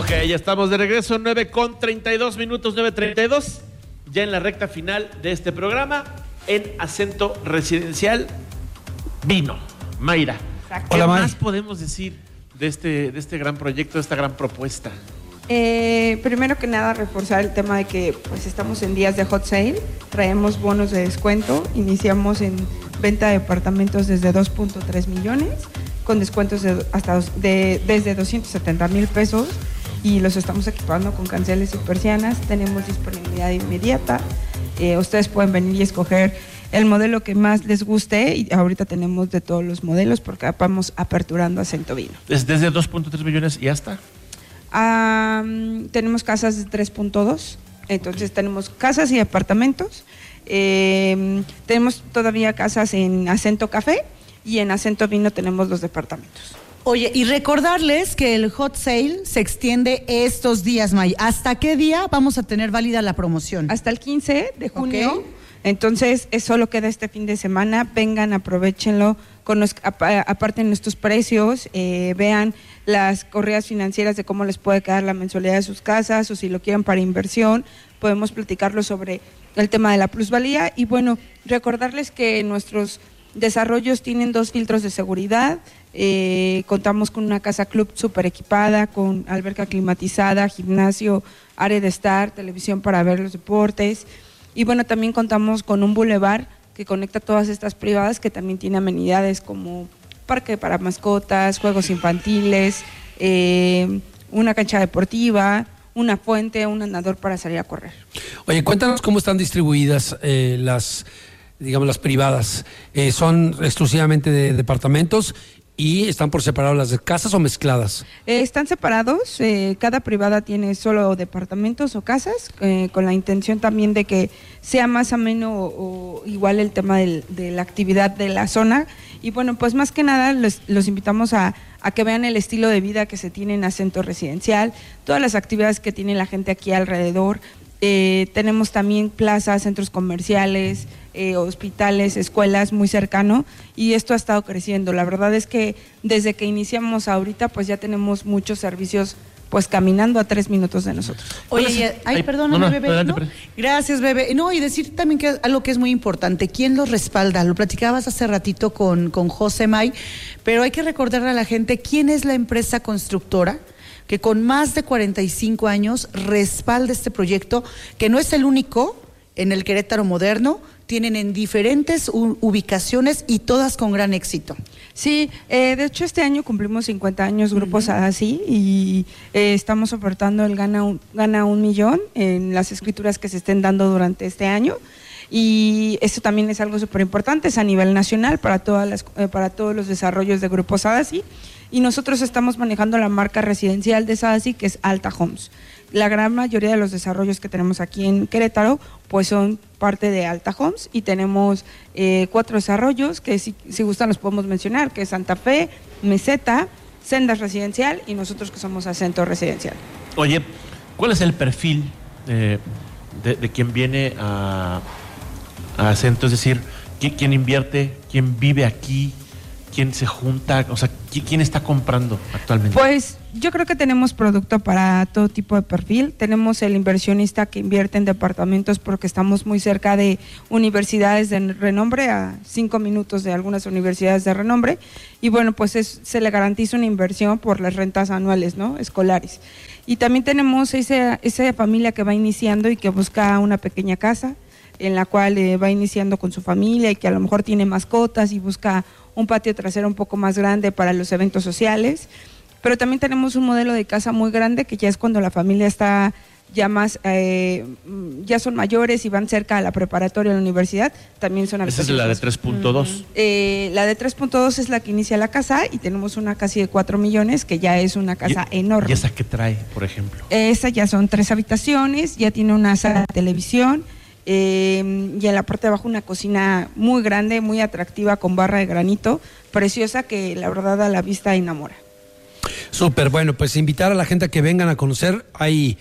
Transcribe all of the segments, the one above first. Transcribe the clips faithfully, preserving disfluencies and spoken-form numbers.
Ok, ya estamos de regreso, nueve con treinta y dos minutos, nueve treinta y dos, ya en la recta final de este programa, en Acento Residencial Vino. Mayra, ¿qué Hola, más May. podemos decir de este, de este gran proyecto, de esta gran propuesta? Eh, primero que nada, reforzar el tema de que pues estamos en días de hot sale, traemos bonos de descuento, iniciamos en venta de departamentos desde dos punto tres millones, con descuentos de hasta dos, de, desde doscientos setenta mil pesos, y los estamos equipando con canceles y persianas. Tenemos disponibilidad inmediata, eh, ustedes pueden venir y escoger el modelo que más les guste, y ahorita tenemos de todos los modelos porque vamos aperturando Acento Vino. Desde, desde dos punto tres millones y hasta... Um, tenemos casas de tres punto dos, entonces tenemos casas y apartamentos. Eh, tenemos todavía casas en Acento Café, y en Acento Vino tenemos los departamentos. Oye, y recordarles que el hot sale se extiende estos días, May. ¿Hasta qué día vamos a tener válida la promoción? Hasta el quince de junio. Okay. Entonces, es solo queda este fin de semana. Vengan, aprovechenlo, conozc- ap- aparten nuestros precios, eh, vean las correas financieras de cómo les puede quedar la mensualidad de sus casas, o si lo quieren para inversión, podemos platicarlo sobre el tema de la plusvalía. Y bueno, recordarles que nuestros desarrollos tienen dos filtros de seguridad, eh, contamos con una casa club súper equipada, con alberca climatizada, gimnasio, área de estar, televisión para ver los deportes, y bueno, también contamos con un bulevar que conecta todas estas privadas, que también tiene amenidades como parque para mascotas, juegos infantiles, eh, una cancha deportiva, una fuente, un andador para salir a correr. Oye, cuéntanos cómo están distribuidas eh, las, digamos, las privadas. Eh, ¿Son exclusivamente de departamentos y están por separado las de casas o mezcladas? Eh, están separados, eh, cada privada tiene solo departamentos o casas, eh, con la intención también de que sea más ameno o, o igual el tema del, de la actividad de la zona. Y bueno, pues más que nada los, los invitamos a, a que vean el estilo de vida que se tiene en Acento Residencial, todas las actividades que tiene la gente aquí alrededor. Eh, tenemos también plazas, centros comerciales, eh, hospitales, escuelas muy cercano, y esto ha estado creciendo. La verdad es que desde que iniciamos ahorita pues ya tenemos muchos servicios pues caminando a tres minutos de nosotros. Oye, y- ay, Ay, perdóname, no, no, bebé. adelante, ¿no? pre- Gracias, bebé. No, y decir también que algo que es muy importante, ¿quién los respalda? Lo platicabas hace ratito con, con José May, pero hay que recordarle a la gente quién es la empresa constructora que con más de cuarenta y cinco años respalda este proyecto, que no es el único en el Querétaro moderno, tienen en diferentes u- ubicaciones y todas con gran éxito. Sí, eh, de hecho este año cumplimos cincuenta años Grupo Ujú. Sadassi, y eh, estamos ofertando el gana un, gana un millón en las escrituras que se estén dando durante este año. Y esto también es algo súper importante, es a nivel nacional para, todas las, eh, para todos los desarrollos de Grupo Sadassi. Y nosotros estamos manejando la marca residencial de Sadassi, que es Alta Homes. La gran mayoría de los desarrollos que tenemos aquí en Querétaro pues son parte de Alta Homes, y tenemos eh, cuatro desarrollos que si, si gustan los podemos mencionar, que es Santa Fe, Meseta, Sendas Residencial y nosotros que somos Acento Residencial. Oye, ¿cuál es el perfil de, de, de quien viene a, a Acento? Es decir, ¿quién, quién invierte? ¿Quién vive aquí? ¿Quién se junta? O sea, ¿quién, quién está comprando actualmente? Pues yo creo que tenemos producto para todo tipo de perfil. Tenemos el inversionista que invierte en departamentos porque estamos muy cerca de universidades de renombre, a cinco minutos de algunas universidades de renombre, y bueno, pues es, se le garantiza una inversión por las rentas anuales, ¿no?, escolares. Y también tenemos esa, esa familia que va iniciando y que busca una pequeña casa en la cual eh, va iniciando con su familia y que a lo mejor tiene mascotas y busca un patio trasero un poco más grande para los eventos sociales. Pero también tenemos un modelo de casa muy grande, que ya es cuando la familia está ya más, eh, ya son mayores y van cerca a la preparatoria o la universidad. También son Esa es la de tres punto dos. Eh, la de tres punto dos es la que inicia la casa, y tenemos una casi de cuatro millones, que ya es una casa ¿Y, enorme. ¿Y esa qué trae, por ejemplo? Esa ya son tres habitaciones, ya tiene una sala de televisión, eh, y en la parte de abajo una cocina muy grande, muy atractiva, con barra de granito, preciosa, que la verdad a la vista enamora. Súper, bueno, pues invitar a la gente a que vengan a conocer. Hay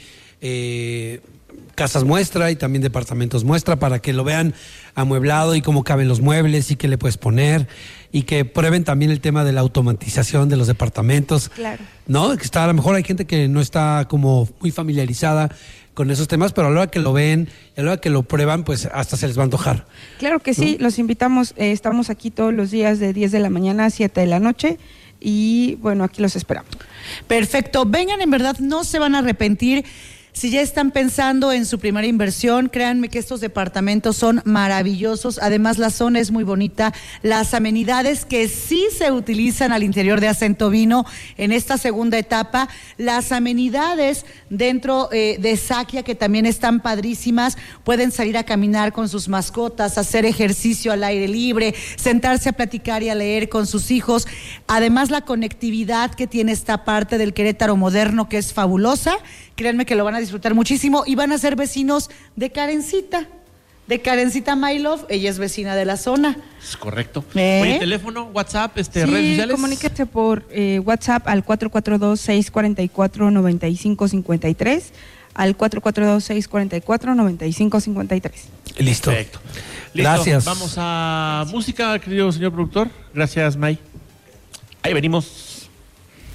eh, casas muestra y también departamentos muestra para que lo vean amueblado y cómo caben los muebles y qué le puedes poner. y que prueben también el tema de la automatización de los departamentos. Claro. ¿No? Que está, a lo mejor hay gente que no está como muy familiarizada con esos temas, pero a la hora que lo ven y a la hora que lo prueban, pues hasta se les va a antojar. Claro que sí, ¿no? Los invitamos, eh, estamos aquí todos los días de diez de la mañana a siete de la noche y bueno, aquí los esperamos. Perfecto, vengan, en verdad no se van a arrepentir. Si ya están pensando en su primera inversión, créanme que estos departamentos son maravillosos. Además, la zona es muy bonita. Las amenidades que sí se utilizan al interior de Acento Vino en esta segunda etapa, las amenidades dentro eh, de Saquia, que también están padrísimas. Pueden salir a caminar con sus mascotas, hacer ejercicio al aire libre, sentarse a platicar y a leer con sus hijos. Además, la conectividad que tiene esta parte del Querétaro moderno, que es fabulosa. Créanme que lo van a disfrutar muchísimo y van a ser vecinos de Karencita, de Karencita My Love, ella es vecina de la zona. Es correcto. ¿Eh? Oye, teléfono, WhatsApp, este, Sí, redes sociales. comuníquese por eh, WhatsApp al cuatro cuatro dos, seis cuatro cuatro, nueve cinco cinco tres, al cuatro cuatro dos, seis cuatro cuatro, nueve cinco cinco tres. Listo. Perfecto. Listo. Gracias. Vamos a música, querido señor productor. Gracias, May. Ahí venimos.